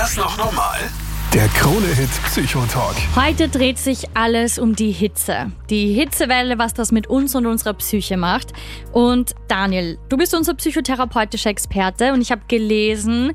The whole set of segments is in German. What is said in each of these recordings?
das noch normal? Der Krone-Hit Psychotalk. Heute dreht sich alles um die Hitze. Die Hitzewelle, was das mit uns und unserer Psyche macht. Und Daniel, du bist unser psychotherapeutischer Experte und ich habe gelesen,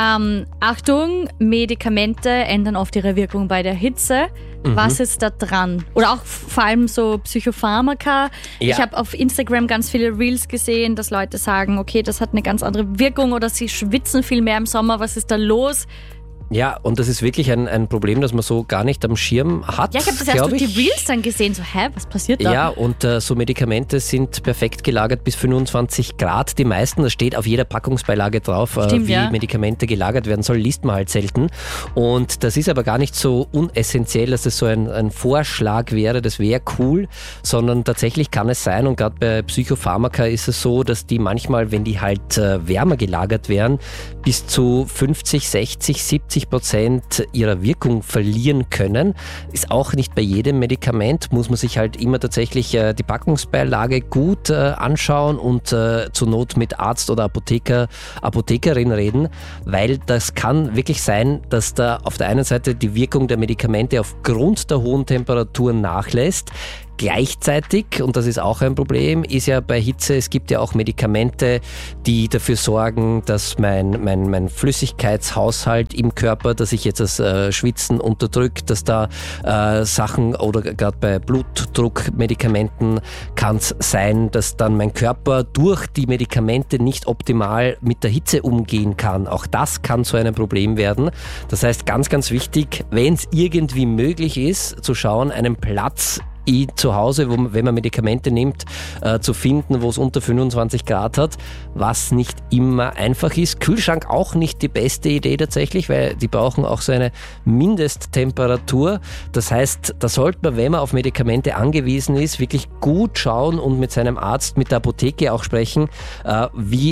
Achtung, Medikamente ändern oft ihre Wirkung bei der Hitze. Was ist da dran? Oder auch vor allem so Psychopharmaka. Ja. Ich habe auf Instagram ganz viele Reels gesehen, dass Leute sagen, okay, das hat eine ganz andere Wirkung oder sie schwitzen viel mehr im Sommer. Was ist da los? Ja, und das ist wirklich ein Problem, das man so gar nicht am Schirm hat. Ja, ich habe das erst durch die Reels dann gesehen, so, was passiert da? Ja, und so Medikamente sind perfekt gelagert bis 25 Grad. Die meisten, das steht auf jeder Packungsbeilage drauf, wie Medikamente gelagert werden soll, liest man halt selten. Und das ist aber gar nicht so unessentiell, dass das so ein Vorschlag wäre, das wäre cool, sondern tatsächlich kann es sein, und gerade bei Psychopharmaka ist es so, dass die manchmal, wenn die halt wärmer gelagert werden, bis zu 50, 60, 70% ihrer Wirkung verlieren können. Ist auch nicht bei jedem Medikament, muss man sich halt immer tatsächlich die Packungsbeilage gut anschauen und zur Not mit Arzt oder Apothekerin reden, weil das kann wirklich sein, dass da auf der einen Seite die Wirkung der Medikamente aufgrund der hohen Temperaturen nachlässt. Gleichzeitig, und das ist auch ein Problem, ist ja bei Hitze, es gibt ja auch Medikamente, die dafür sorgen, dass mein Flüssigkeitshaushalt im Körper, dass ich jetzt das Schwitzen unterdrückt, dass da Sachen, oder gerade bei Blutdruckmedikamenten kann es sein, dass dann mein Körper durch die Medikamente nicht optimal mit der Hitze umgehen kann. Auch das kann zu einem Problem werden. Das heißt, ganz, ganz wichtig, wenn es irgendwie möglich ist, zu schauen, einen Platz zu Hause, wenn man Medikamente nimmt, zu finden, wo es unter 25 Grad hat, was nicht immer einfach ist. Kühlschrank auch nicht die beste Idee tatsächlich, weil die brauchen auch so eine Mindesttemperatur. Das heißt, da sollte man, wenn man auf Medikamente angewiesen ist, wirklich gut schauen und mit seinem Arzt, mit der Apotheke auch sprechen, ab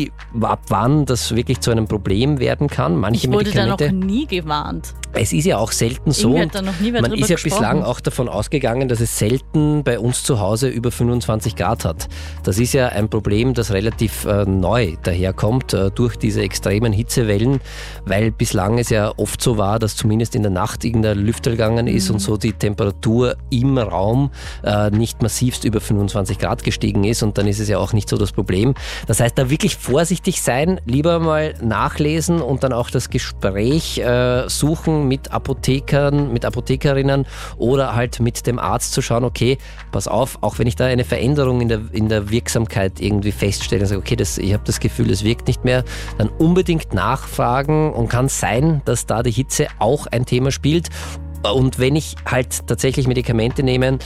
wann das wirklich zu einem Problem werden kann. Ich wurde da noch nie gewarnt. Es ist ja auch selten so, und man ist ja bislang auch davon ausgegangen, dass es selten bei uns zu Hause über 25 Grad hat. Das ist ja ein Problem, das relativ neu daherkommt durch diese extremen Hitzewellen, weil bislang es ja oft so war, dass zumindest in der Nacht irgendein Lüfter gegangen ist und so die Temperatur im Raum nicht massivst über 25 Grad gestiegen ist, und dann ist es ja auch nicht so das Problem. Das heißt, da wirklich vorsichtig sein, lieber mal nachlesen und dann auch das Gespräch suchen mit Apothekern, mit Apothekerinnen oder halt mit dem Arzt zu schauen, okay, pass auf, auch wenn ich da eine Veränderung in der Wirksamkeit irgendwie feststelle und sage, okay, ich habe das Gefühl, es wirkt nicht mehr, dann unbedingt nachfragen, und kann sein, dass da die Hitze auch ein Thema spielt. Und wenn ich halt tatsächlich Medikamente nehme,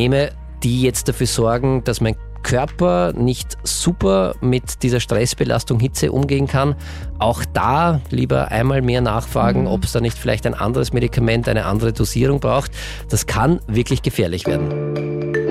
die jetzt dafür sorgen, dass mein Körper nicht super mit dieser Stressbelastung Hitze umgehen kann, auch da lieber einmal mehr nachfragen, ob es da nicht vielleicht ein anderes Medikament, eine andere Dosierung braucht. Das kann wirklich gefährlich werden.